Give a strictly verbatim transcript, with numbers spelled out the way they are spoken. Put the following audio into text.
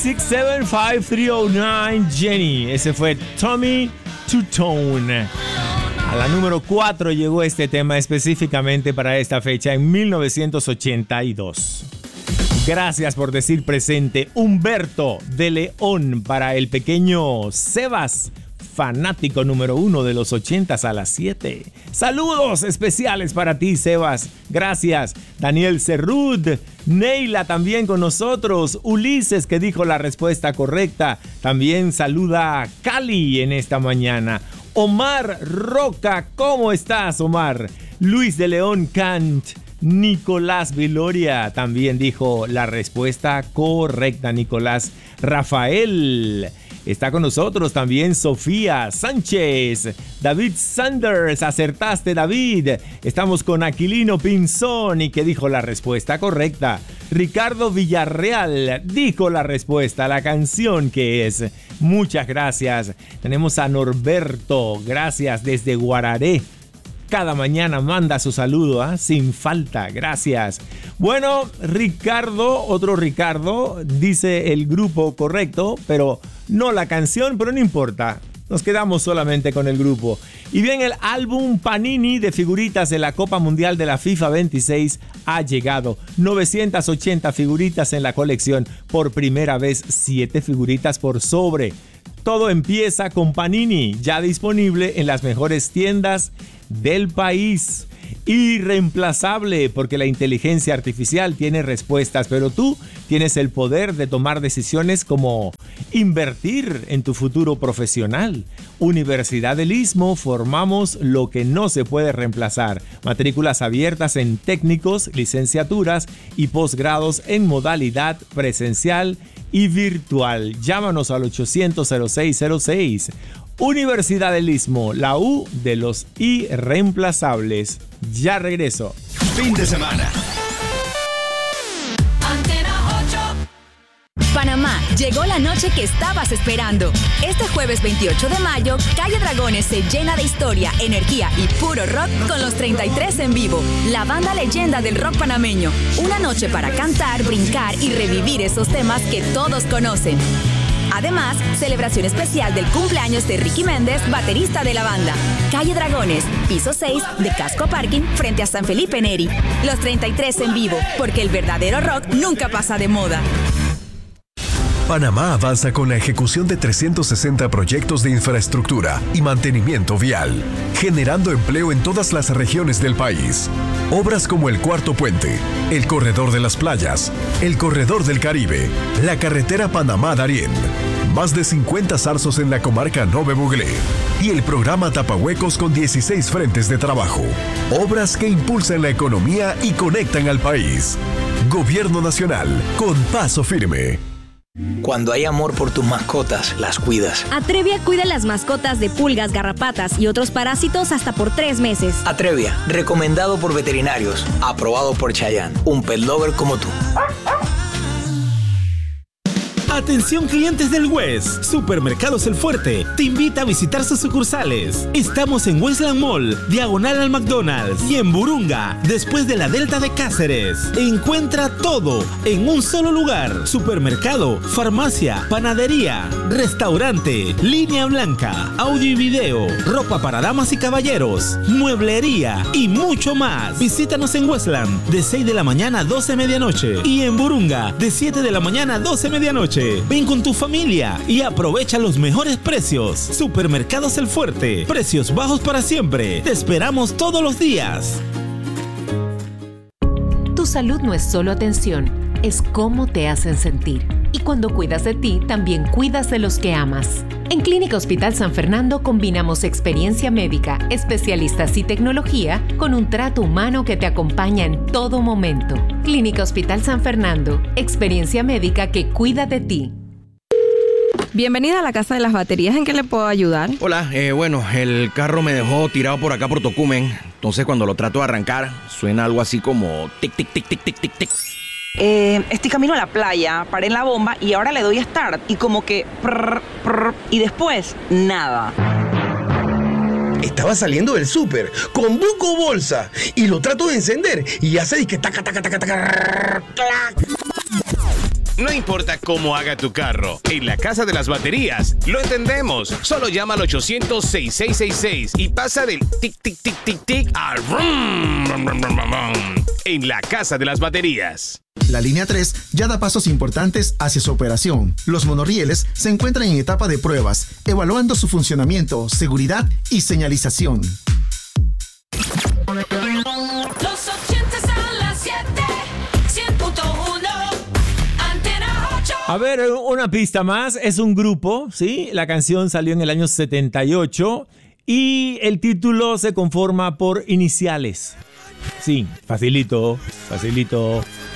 seis siete cinco tres cero nueve, Jenny. Ese fue Tommy Tutone. A la número cuatro llegó este tema específicamente para esta fecha en mil novecientos ochenta y dos. Gracias por decir presente. Humberto de León para el pequeño Sebas, fanático número uno de los ochentas a las siete. Saludos especiales para ti, Sebas. Gracias. Daniel Cerrud, Neila también con nosotros. Ulises, que dijo la respuesta correcta. También saluda a Cali en esta mañana. Omar Roca, ¿cómo estás, Omar? Luis de León Cant. Nicolás Viloria también dijo la respuesta correcta. Nicolás Rafael está con nosotros también. Sofía Sánchez, David Sanders, acertaste, David. Estamos con Aquilino Pinzón, que dijo la respuesta correcta. Ricardo Villarreal dijo la respuesta, la canción que es. Muchas gracias. Tenemos a Norberto, gracias, desde Guararé. Cada mañana manda su saludo, ¿eh? Sin falta, gracias. Bueno, Ricardo, otro Ricardo, dice el grupo correcto, pero no la canción, pero no importa. Nos quedamos solamente con el grupo. Y bien, el álbum Panini de figuritas de la Copa Mundial de la FIFA veintiséis ha llegado. novecientas ochenta figuritas en la colección. Por primera vez, siete figuritas por sobre. Todo empieza con Panini, ya disponible en las mejores tiendas del país. Irreemplazable, porque la inteligencia artificial tiene respuestas, pero tú tienes el poder de tomar decisiones como invertir en tu futuro profesional. Universidad del Istmo, formamos lo que no se puede reemplazar. Matrículas abiertas en técnicos, licenciaturas y posgrados en modalidad presencial y virtual. Llámanos al ochocientos cero seis cero seis. Universidad del Istmo, la U de los irreemplazables. Ya regreso. Fin de semana. Panamá, llegó la noche que estabas esperando. Este jueves veintiocho de mayo, Calle Dragones se llena de historia, energía y puro rock con los treinta y tres en vivo, la banda leyenda del rock panameño. Una noche para cantar, brincar y revivir esos temas que todos conocen. Además, celebración especial del cumpleaños de Ricky Méndez, baterista de la banda. Calle Dragones, piso seis de Casco Parking, frente a San Felipe Neri. Los treinta y tres en vivo, porque el verdadero rock nunca pasa de moda. Panamá avanza con la ejecución de trescientos sesenta proyectos de infraestructura y mantenimiento vial, generando empleo en todas las regiones del país. Obras como el Cuarto Puente, el Corredor de las Playas, el Corredor del Caribe, la carretera Panamá-Darién, más de cincuenta zarzos en la comarca Nove Buglé y el programa Tapahuecos con dieciséis frentes de trabajo. Obras que impulsan la economía y conectan al país. Gobierno Nacional, con paso firme. Cuando hay amor por tus mascotas, las cuidas. Atrevia cuida las mascotas de pulgas, garrapatas y otros parásitos hasta por tres meses. Atrevia, recomendado por veterinarios, aprobado por Chayanne, un pet lover como tú. Atención clientes del West, Supermercados El Fuerte te invita a visitar sus sucursales. Estamos en Westland Mall, diagonal al McDonald's, y en Burunga, después de la Delta de Cáceres. Encuentra todo en un solo lugar: supermercado, farmacia, panadería, restaurante, línea blanca, audio y video, ropa para damas y caballeros, mueblería y mucho más. Visítanos en Westland de seis de la mañana a doce de medianoche y en Burunga de siete de la mañana a doce de medianoche. Ven con tu familia y aprovecha los mejores precios. Supermercados El Fuerte, precios bajos para siempre. Te esperamos todos los días. Tu salud no es solo atención, es cómo te hacen sentir. Y cuando cuidas de ti, también cuidas de los que amas. En Clínica Hospital San Fernando combinamos experiencia médica, especialistas y tecnología con un trato humano que te acompaña en todo momento. Clínica Hospital San Fernando, experiencia médica que cuida de ti. Bienvenida a la Casa de las Baterías. ¿En qué le puedo ayudar? Hola, eh, bueno, el carro me dejó tirado por acá por Tocumen. Entonces cuando lo trato de arrancar, suena algo así como tic, tic, tic, tic, tic, tic, tic. Eh, estoy camino a la playa, paré en la bomba y ahora le doy start y como que prr, prr, y después nada. Estaba saliendo del súper con Buco Bolsa y lo trato de encender y hace que taca taca taca taca. No importa cómo haga tu carro, en la Casa de las Baterías lo entendemos. Solo llama al ochocientos, sesenta y seis sesenta y seis y pasa del tic tic tic tic tic al rum, rum, rum, rum, rum, en la Casa de las Baterías. La línea tres ya da pasos importantes hacia su operación. Los monorrieles se encuentran en etapa de pruebas, evaluando su funcionamiento, seguridad y señalización. Los ochentas a las siete, cien punto uno, Antena ocho. A ver, una pista más. Es un grupo, ¿sí? La canción salió en el año setenta y ocho y el título se conforma por iniciales. Sí, facilito, facilito.